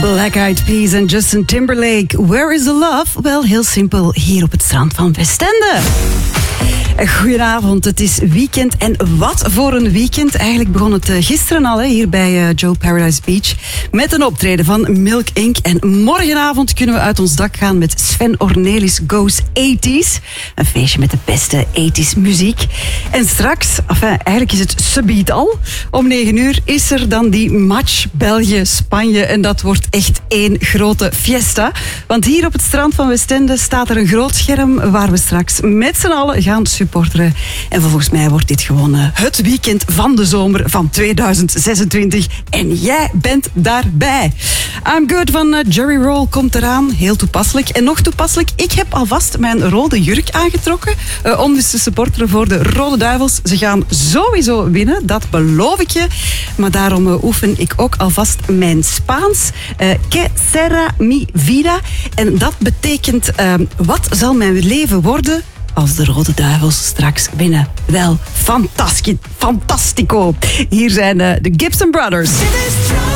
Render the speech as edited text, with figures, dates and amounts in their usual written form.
Black Eyed Peas en Justin Timberlake. Where is the love? Wel, heel simpel, hier op het strand van Westende. Goedenavond, het is weekend en wat voor een weekend. Eigenlijk begon het gisteren al hier bij Joe Paradise Beach met een optreden van Milk Inc. En morgenavond kunnen we uit ons dak gaan met Sven Ornelis Goes 80s. Een feestje met de beste 80s muziek. En straks, eigenlijk is het subiet al, om 9 uur is er dan die match België-Spanje. En dat wordt echt één grote fiesta. Want hier op het strand van Westende staat er een groot scherm waar we straks met z'n allen gaan supporteren. En volgens mij wordt dit gewoon het weekend van de zomer van 2026. En jij bent daarbij. I'm Good van Jerry Roll komt eraan. Heel toepasselijk. En nog toepasselijk, ik heb alvast mijn rode jurk aangetrokken. Om dus te supporteren voor de Rode Duivels. Ze gaan sowieso winnen, dat beloof ik je. Maar daarom oefen ik ook alvast mijn Spaans. Que será mi vida? En dat betekent, wat zal mijn leven worden als de Rode Duivels straks winnen? Wel, fantastico. Hier zijn de Gibson Brothers.